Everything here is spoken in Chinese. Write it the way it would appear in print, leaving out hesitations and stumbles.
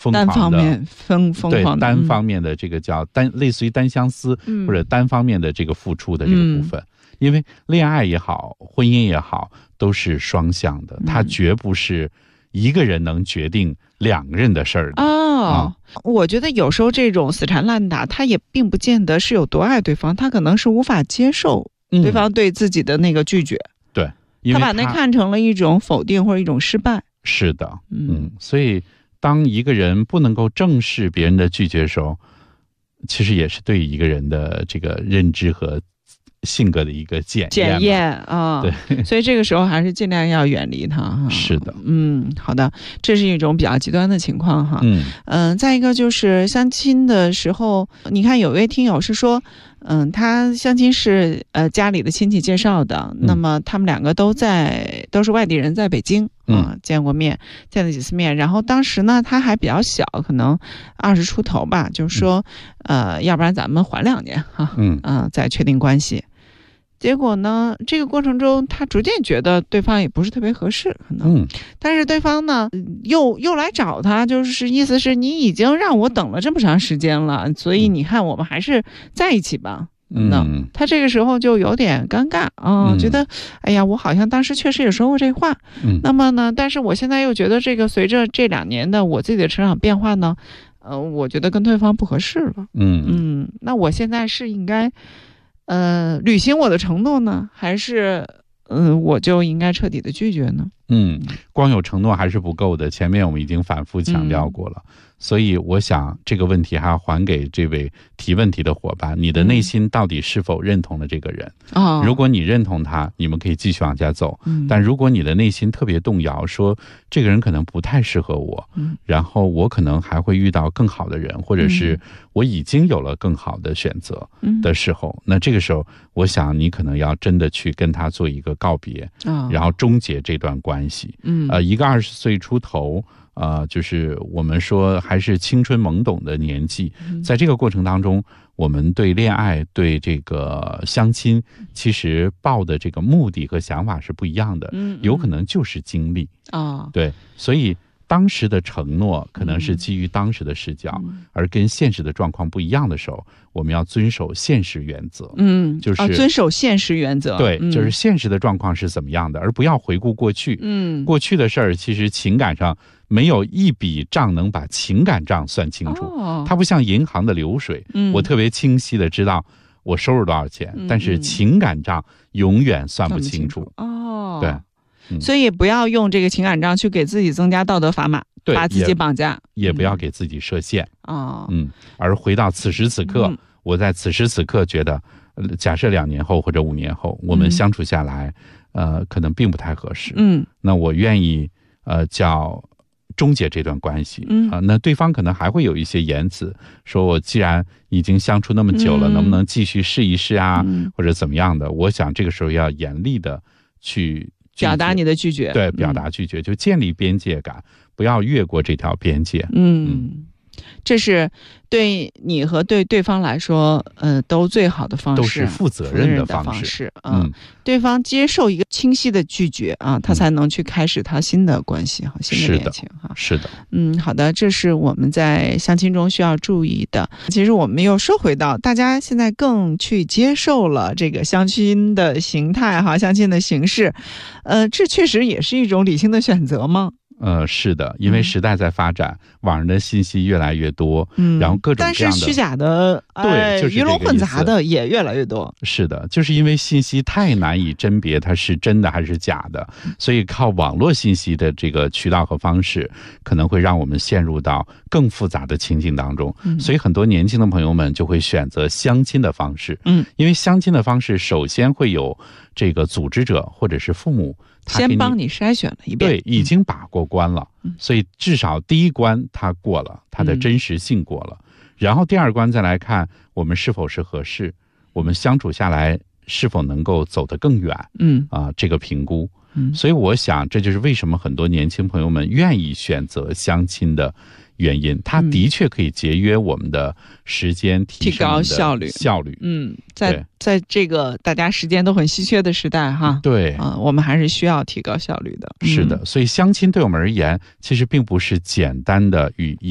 疯狂的单方面疯狂的单方面的这个叫类似于单相思，或者单方面的这个付出的这个部分。因为恋爱也好，婚姻也好，都是双向的，它绝不是一个人能决定两个人的事儿的。 我觉得有时候这种死缠烂打，他也并不见得是有多爱对方，他可能是无法接受对方对自己的那个拒绝。 对，因为他把那看成了一种否定或者一种失败。 是的，所以当一个人不能够正视别人的拒绝的时候，其实也是对一个人的这个认知和性格的一个检验啊。对，所以这个时候还是尽量要远离他。 是的， 好的，这是一种比较极端的情况哈。再一个就是相亲的时候，你看有位听友是说，他相亲是家里的亲戚介绍的，那么他们两个都是外地人，在北京见过面，见了几次面，然后当时呢他还比较小，可能20出头吧，就是说要不然咱们缓2年哈，再确定关系。结果呢，这个过程中他逐渐觉得对方也不是特别合适，可能，但是对方呢又来找他，就是意思是你已经让我等了这么长时间了，所以你看我们还是在一起吧。那他这个时候就有点尴尬觉得哎呀，我好像当时确实也说过这话，那么呢，但是我现在又觉得这个随着这2年的我自己的成长变化呢，我觉得跟对方不合适了。那我现在是应该履行我的承诺呢，还是我就应该彻底的拒绝呢？ 光有承诺还是不够的，前面我们已经反复强调过了。所以我想这个问题还要还给这位提问题的伙伴，你的内心到底是否认同了这个人？如果你认同他，你们可以继续往下走。但如果你的内心特别动摇，说这个人可能不太适合我，然后我可能还会遇到更好的人，或者是我已经有了更好的选择的时候，那这个时候我想你可能要真的去跟他做一个告别，然后终结这段关系。一个20岁出头，就是我们说还是青春懵懂的年纪，在这个过程当中，我们对恋爱、对这个相亲，其实抱的这个目的和想法是不一样的，有可能就是经历对，所以当时的承诺可能是基于当时的视角，而跟现实的状况不一样的时候，我们要遵守现实原则。就是遵守现实原则。 对，就是现实的状况是怎么样的，而不要回顾过去。过去的事儿其实情感上没有一笔账能把情感账算清楚，它不像银行的流水，我特别清晰的知道我收入多少钱，但是情感账永远算不清楚。对。 所以不要用这个情感账去给自己增加道德砝码，把自己绑架， 也不要给自己设限。而回到此时此刻，我在此时此刻觉得，假设2年后或者5年后，我们相处下来，可能并不太合适。那我愿意叫终结这段关系。那对方可能还会有一些言辞，说我既然已经相处那么久了，能不能继续试一试啊，或者怎么样的？我想这个时候要严厉的去表达你的拒绝。 对，表达拒绝，就建立边界感，不要越过这条边界。 这是对你和对对方来说，都最好的方式， 都是负责任的方式。 对方接受一个清晰的拒绝他才能去开始他新的关系新的恋情是的。 好的，这是我们在相亲中需要注意的。其实我们又说回到，大家现在更去接受了这个相亲的形态相亲的形式，这确实也是一种理性的选择吗？ 是的，因为时代在发展，网上的信息越来越多，然后各种各样的， 但是虚假的， 对，就是鱼龙混杂的也越来越多。 是的，就是因为信息太难以甄别它是真的还是假的，所以靠网络信息的这个渠道和方式，可能会让我们陷入到更复杂的情境当中。所以很多年轻的朋友们就会选择相亲的方式，因为相亲的方式首先会有这个组织者或者是父母先帮你筛选了一遍， 对，已经把过关了，所以至少第一关他过了，他的真实性过了，然后第2关再来看我们是否是合适，我们相处下来是否能够走得更远，这个评估。所以我想这就是为什么很多年轻朋友们愿意选择相亲的原因，它的确可以节约我们的时间，提高效率。 在这个大家时间都很稀缺的时代对， 我们还是需要提高效率的。 是的，所以相亲对我们而言，其实并不是简单的与